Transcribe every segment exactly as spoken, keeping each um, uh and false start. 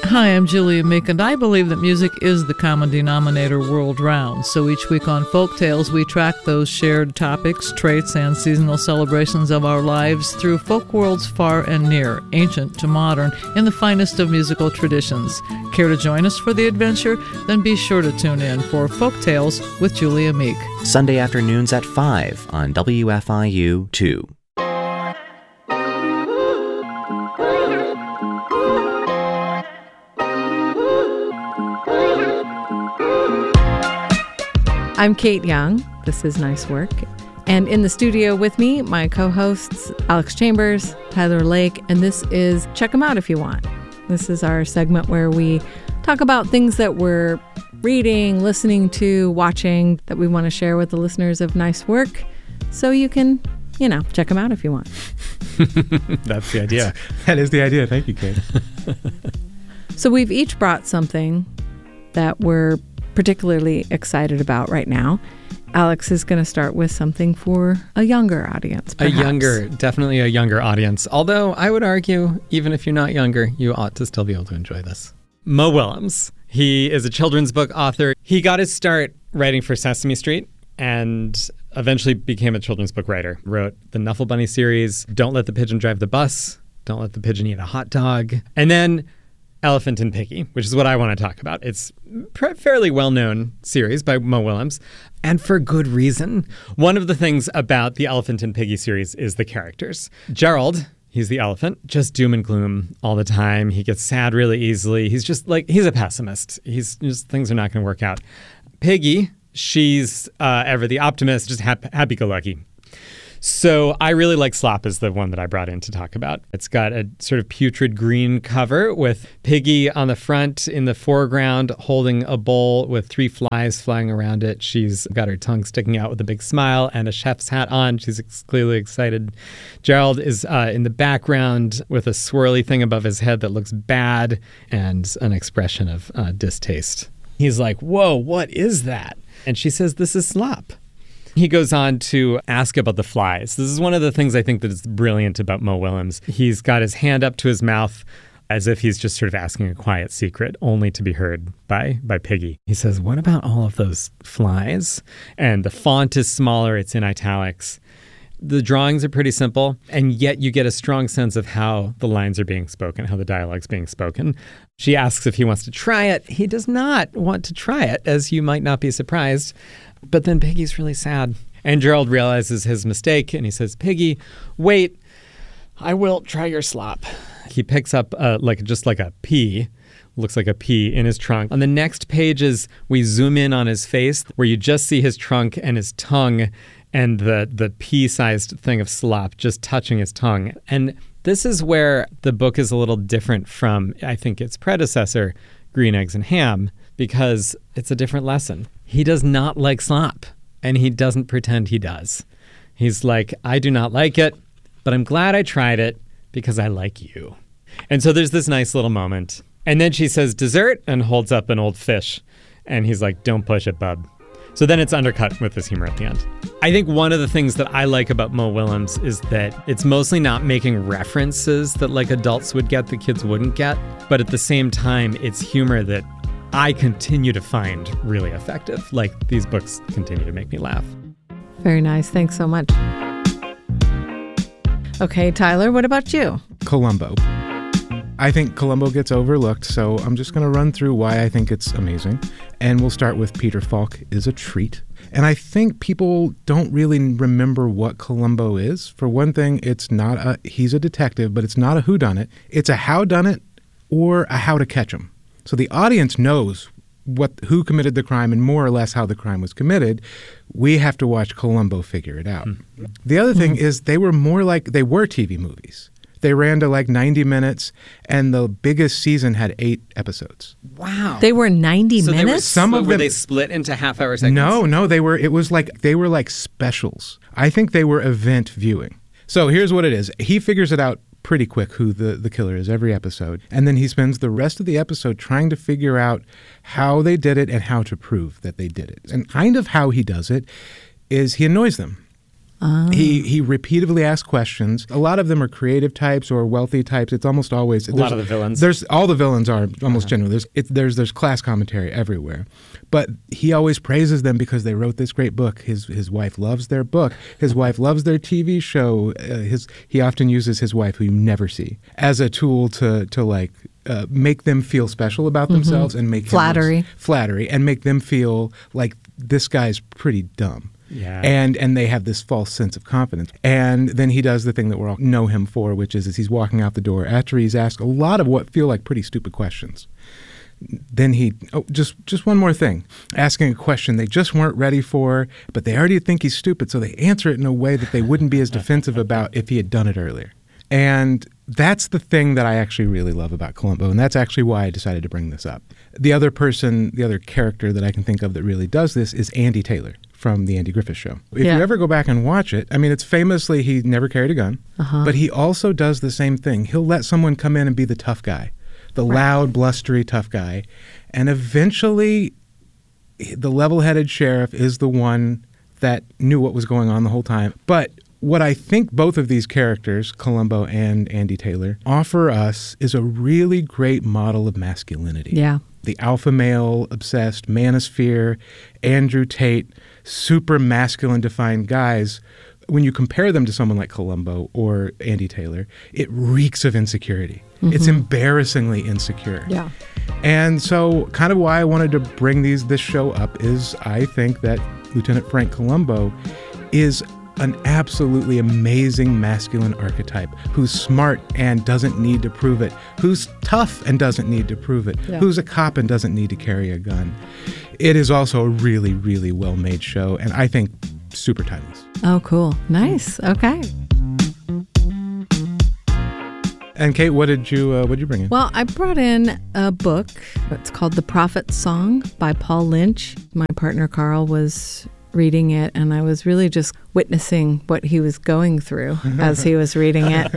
Hi, I'm Julia Meek, and I believe that music is the common denominator world round. So each week on Folk Tales, we track those shared topics, traits, and seasonal celebrations of our lives through folk worlds far and near, ancient to modern, in the finest of musical traditions. Care to join us for the adventure? Then be sure to tune in for Folk Tales with Julia Meek. Sunday afternoons at five on W F I U two. I'm Kate Young. This is Nice Work. And in the studio with me, my co-hosts, Alex Chambers, Tyler Lake, and this is Check 'em Out If You Want. This is our segment where we talk about things that we're reading, listening to, watching, that we want to share with the listeners of Nice Work, so you can, you know, check them out if you want. That's the idea. That is the idea. Thank you, Kate. So we've each brought something that we're particularly excited about right now. Alex is going to start with something for a younger audience, perhaps. A younger, definitely a younger audience. Although I would argue, even if you're not younger, you ought to still be able to enjoy this. Mo Willems. He is a children's book author. He got his start writing for Sesame Street and eventually became a children's book writer. Wrote the Nuffle Bunny series, Don't Let the Pigeon Drive the Bus, Don't Let the Pigeon Eat a Hot Dog, and then Elephant and Piggy, which is what I want to talk about. It's a fairly well-known series by Mo Willems, and for good reason. One of the things about the Elephant and Piggy series is the characters. Gerald, he's the elephant, just doom and gloom all the time. He gets sad really easily. He's just like, he's a pessimist. He's just, things are not going to work out. Piggy, she's uh, ever the optimist, just hap- happy-go-lucky. So I really like Slop is the one that I brought in to talk about. It's got a sort of putrid green cover with Piggy on the front in the foreground holding a bowl with three flies flying around it. She's got her tongue sticking out with a big smile and a chef's hat on. She's ex- clearly excited. Gerald is uh, in the background with a swirly thing above his head that looks bad and an expression of uh, distaste. He's like, whoa, what is that? And she says, this is Slop. He goes on to ask about the flies. This is one of the things I think that is brilliant about Mo Willems. He's got his hand up to his mouth as if he's just sort of asking a quiet secret, only to be heard by by Piggy. He says, what about all of those flies? And the font is smaller. It's in italics. The drawings are pretty simple, and yet you get a strong sense of how the lines are being spoken, how the dialogue's being spoken. She asks if he wants to try it. He does not want to try it, as you might not be surprised. But then Piggy's really sad. And Gerald realizes his mistake, and he says, Piggy, wait, I will try your slop. He picks up uh, like just like a pea, looks like a pea in his trunk. On the next pages, we zoom in on his face, where you just see his trunk and his tongue and the, the pea-sized thing of slop just touching his tongue. And this is where the book is a little different from, I think, its predecessor, Green Eggs and Ham, because it's a different lesson. He does not like slop, and he doesn't pretend he does. He's like, I do not like it, but I'm glad I tried it because I like you. And so there's this nice little moment. And then she says, dessert, and holds up an old fish. And he's like, don't push it, bub. So then it's undercut with this humor at the end. I think one of the things that I like about Mo Willems is that it's mostly not making references that like adults would get, the kids wouldn't get. But at the same time, it's humor that I continue to find really effective. Like, these books continue to make me laugh. Very nice. Thanks so much. Okay, Tyler, what about you? Columbo. I think Columbo gets overlooked, so I'm just going to run through why I think it's amazing. And we'll start with Peter Falk is a treat. And I think people don't really remember what Columbo is. For one thing, it's not a, he's a detective, but it's not a whodunit. It's a howdunit or a how to catch him. So the audience knows what who committed the crime and more or less how the crime was committed. We have to watch Columbo figure it out. Mm-hmm. The other thing mm-hmm. is they were more like, they were T V movies. They ran to like ninety minutes, and the biggest season had eight episodes. Wow. They were ninety so minutes? They were, Some of were them, they split into half-hour segments? No, no, they were, it was like, they were like specials. I think they were event viewing. So here's what it is. He figures it out pretty quick who the, the killer is every episode. And then he spends the rest of the episode trying to figure out how they did it and how to prove that they did it. And kind of how he does it is he annoys them. Oh. He he repeatedly asks questions. A lot of them are creative types or wealthy types. It's almost always A lot of the villains. There's all the villains are almost Uh-huh. generally. There's it, there's there's class commentary everywhere, but he always praises them because they wrote this great book. His his wife loves their book. His wife loves their T V show. Uh, his he often uses his wife, who you never see, as a tool to to like. Uh, make them feel special about themselves and make him Flattery. look- flattery and make them feel like this guy's pretty dumb. Yeah. And and they have this false sense of confidence. And then he does the thing that we all know him for, which is, is he's walking out the door after he's asked a lot of what feel like pretty stupid questions. Then he, oh, just just one more thing, asking a question they just weren't ready for, but they already think he's stupid, so they answer it in a way that they wouldn't be as defensive about if he had done it earlier. And that's the thing that I actually really love about Columbo, and that's actually why I decided to bring this up. The other person, the other character that I can think of that really does this is Andy Taylor from The Andy Griffith Show. If Yeah. you ever go back and watch it, I mean, it's famously he never carried a gun, Uh-huh. but he also does the same thing. He'll let someone come in and be the tough guy, the loud, blustery, tough guy, and eventually the level-headed sheriff is the one that knew what was going on the whole time. But what I think both of these characters, Columbo and Andy Taylor, offer us is a really great model of masculinity. Yeah. The alpha male obsessed manosphere, Andrew Tate, super masculine defined guys. When you compare them to someone like Columbo or Andy Taylor, it reeks of insecurity. It's embarrassingly insecure. Yeah. And so kind of why I wanted to bring these this show up is I think that Lieutenant Frank Columbo is an absolutely amazing masculine archetype who's smart and doesn't need to prove it, who's tough and doesn't need to prove it, Yeah. who's a cop and doesn't need to carry a gun. It is also a really, really well-made show, and I think super timeless. Oh, cool. Nice. Okay. And Kate, what did you uh, what did you bring in? Well, I brought in a book. It's called The Prophet's Song by Paul Lynch. My partner Carl was reading it, and I was really just witnessing what he was going through as he was reading it.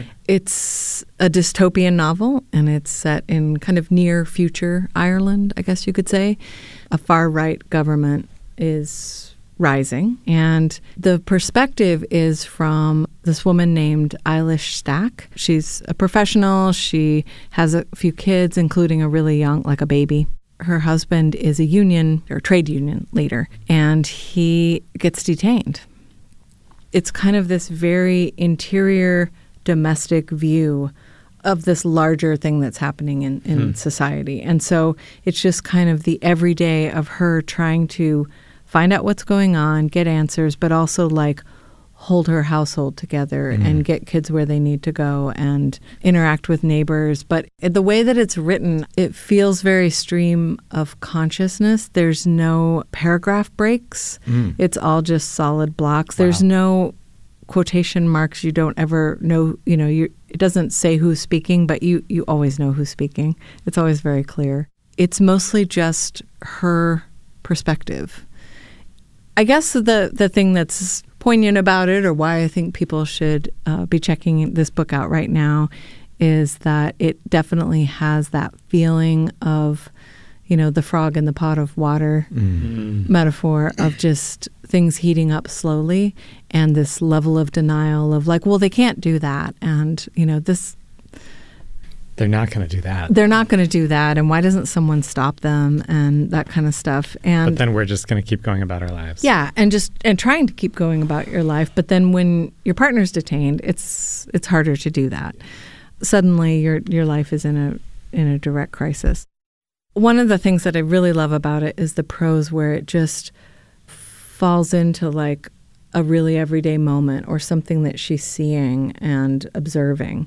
It's a dystopian novel, and it's set in kind of near future Ireland, I guess you could say. A far-right government is rising, and the perspective is from this woman named Eilish Stack. She's a professional. She has a few kids, including a really young, like a baby. Her husband is a union or trade union leader, and he gets detained. It's kind of this very interior, domestic view of this larger thing that's happening in, in hmm. society. And so it's just kind of the everyday of her trying to find out what's going on, get answers, but also like hold her household together mm. and get kids where they need to go and interact with neighbors. But the way that it's written, it feels very stream of consciousness. There's no paragraph breaks. Mm. It's all just solid blocks. Wow. There's no quotation marks. You don't ever know, you know, you it doesn't say who's speaking, but you, you always know who's speaking. It's always very clear. It's mostly just her perspective. I guess the, the thing that's poignant about it, or why I think people should uh, be checking this book out right now, is that it definitely has that feeling of, you know, the frog in the pot of water mm. metaphor of just things heating up slowly, and this level of denial of like, well, they can't do that. And, you know, this... They're not going to do that. They're not going to do that. And why doesn't someone stop them and that kind of stuff? And But then we're just going to keep going about our lives. Yeah, and just and trying to keep going about your life. But then when your partner's detained, it's it's harder to do that. Suddenly your your life is in a in a direct crisis. One of the things that I really love about it is the prose, where it just falls into like a really everyday moment or something that she's seeing and observing.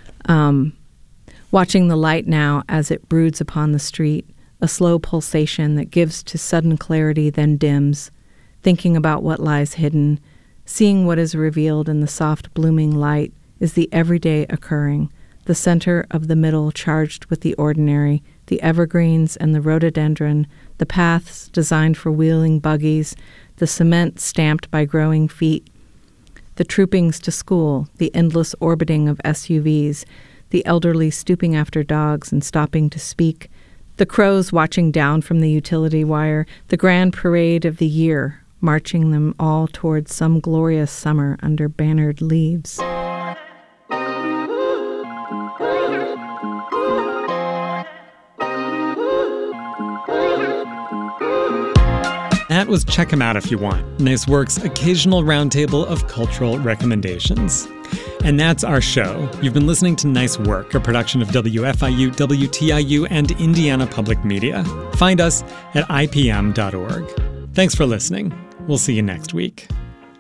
Um Watching the light now as it broods upon the street, a slow pulsation that gives to sudden clarity then dims, thinking about what lies hidden, seeing what is revealed in the soft blooming light is the everyday occurring, the center of the middle charged with the ordinary, the evergreens and the rhododendron, the paths designed for wheeling buggies, the cement stamped by growing feet, the troopings to school, the endless orbiting of S U Vs, the elderly stooping after dogs and stopping to speak, the crows watching down from the utility wire, the grand parade of the year, marching them all towards some glorious summer under bannered leaves. That was Check 'Em Out If You Want, Nice Work's occasional roundtable of cultural recommendations. And that's our show. You've been listening to Nice Work, a production of W F I U, W T I U, and Indiana Public Media. Find us at I P M dot org. Thanks for listening. We'll see you next week.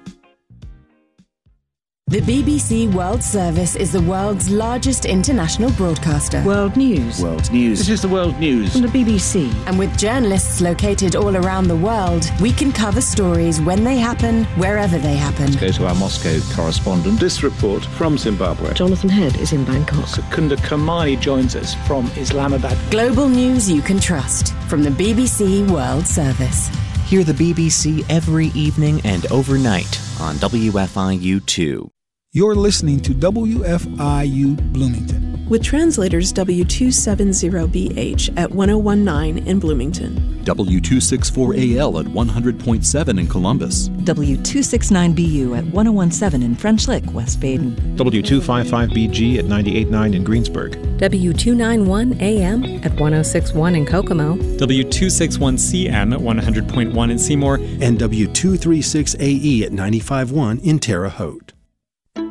The B B C World Service is the world's largest international broadcaster. World News. World News. This is the World News from the B B C. And with journalists located all around the world, we can cover stories when they happen, wherever they happen. Let's go to our Moscow correspondent. This report from Zimbabwe. Jonathan Head is in Bangkok. Secunda Kamani joins us from Islamabad. Global news you can trust from the B B C World Service. Hear the B B C every evening and overnight on W F I U two. You're listening to W F I U Bloomington. With translators W two seventy B H at one oh one nine in Bloomington. W two sixty-four A L at one hundred point seven in Columbus. W two sixty-nine B U at one oh one seven in French Lick, West Baden. W two fifty-five B G at ninety-eight point nine in Greensburg. W two ninety-one A M at one oh six point one in Kokomo. W two sixty-one C M at one hundred point one in Seymour. And W two thirty-six A E at ninety-five point one in Terre Haute.